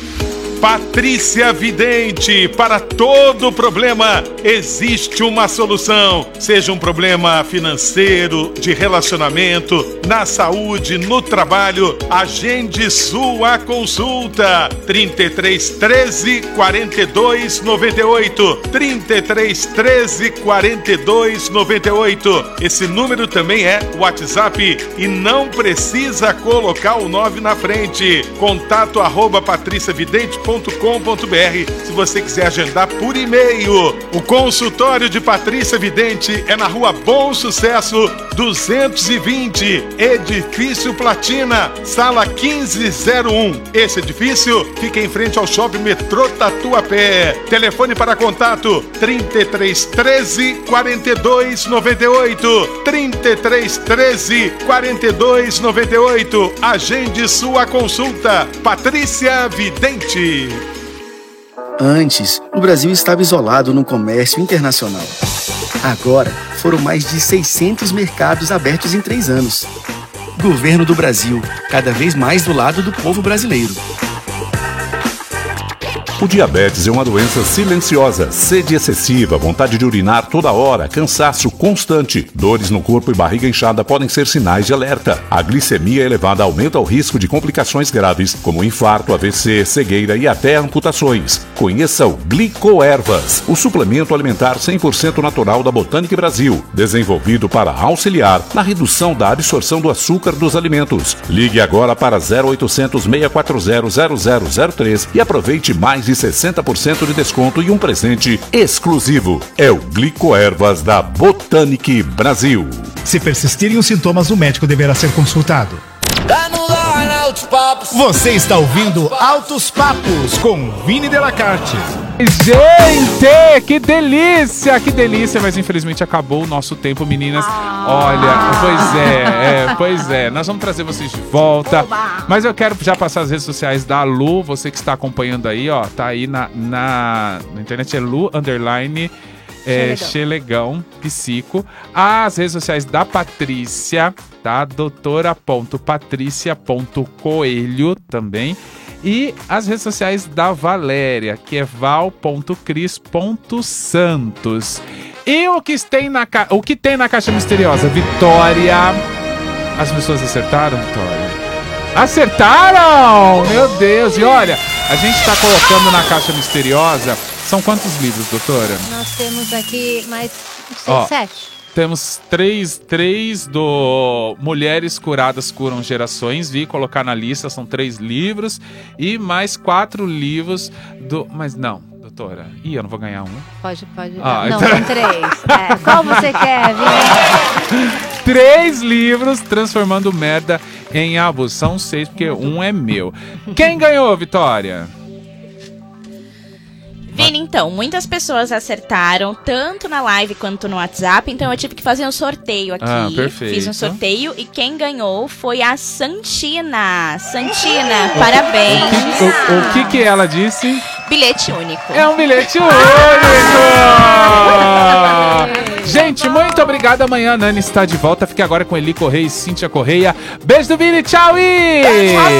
Patrícia Vidente, para todo problema existe uma solução. Seja um problema financeiro, de relacionamento, na saúde, no trabalho, agende sua consulta. trinta e três, treze, quarenta e dois, noventa e oito. trinta e três, treze, quarenta e dois, noventa e oito. Esse número também é WhatsApp e não precisa colocar o nove na frente. Contato arroba patricia vidente ponto com ponto br se você quiser agendar por e-mail. O consultório de Patrícia Vidente é na Rua Bom Sucesso duzentos e vinte, Edifício Platina, sala quinze zero um. Esse edifício fica em frente ao Shopping Metrô Tatuapé. Telefone para contato trinta e três, treze, quarenta e dois, noventa e oito. trinta e três, treze, quarenta e dois, noventa e oito. Agende sua consulta. Patrícia Vidente. Antes, o Brasil estava isolado no comércio internacional. Agora, foram mais de seiscentos mercados abertos em três anos. Governo do Brasil, cada vez mais do lado do povo brasileiro. O diabetes é uma doença silenciosa, sede excessiva, vontade de urinar toda hora, cansaço constante, dores no corpo e barriga inchada podem ser sinais de alerta. A glicemia elevada aumenta o risco de complicações graves, como infarto, A V C, cegueira e até amputações. Conheça o Glicoervas, o suplemento alimentar cem por cento natural da Botânica Brasil, desenvolvido para auxiliar na redução da absorção do açúcar dos alimentos. Ligue agora para zero oitocentos, seis quatro zero, zero zero zero três e aproveite mais de sessenta por cento de desconto e um presente exclusivo. É o Glicoervas da Botânica Brasil. Se persistirem os sintomas, o médico deverá ser consultado. Você está ouvindo Altos Papos com Vini Delacarte. Gente, que delícia, que delícia, mas infelizmente acabou o nosso tempo, meninas. Olha, pois é, é, pois é, nós vamos trazer vocês de volta, mas eu quero já passar as redes sociais da Lu, você que está acompanhando aí, ó, tá aí na, na, na internet, é Lu, underline, é, Xelegão, Psico. As redes sociais da Patrícia, tá, doutora ponto patrícia ponto coelho também. E as redes sociais da Valéria, que é val ponto cris ponto santos. E o que tem na, ca... o que tem na caixa misteriosa? Vitória. As pessoas acertaram, Vitória? Acertaram! Meu Deus! E olha, a gente está colocando na caixa misteriosa. São quantos livros, doutora? Nós temos aqui mais seis, Ó, sete. Temos três, três do Mulheres Curadas Curam Gerações. Vi colocar na lista, são três livros. E mais quatro livros do... Mas não, doutora. Ih, eu não vou ganhar um. Pode, pode. Ah, não, então... são três. É, qual você quer, Vini? Três livros transformando merda em abuso. São seis, porque um é meu. Quem ganhou, Vitória? Vini, então, muitas pessoas acertaram, tanto na live quanto no WhatsApp, então eu tive que fazer um sorteio aqui. Ah, perfeito. Fiz um sorteio e quem ganhou foi a Santina. Santina, parabéns. O que, o, o que que ela disse? Bilhete único. É um bilhete único! Gente, muito obrigado. Amanhã a Nani está de volta. Fique agora com Eli Correia e Cíntia Correia. Beijo do Vini, tchau e...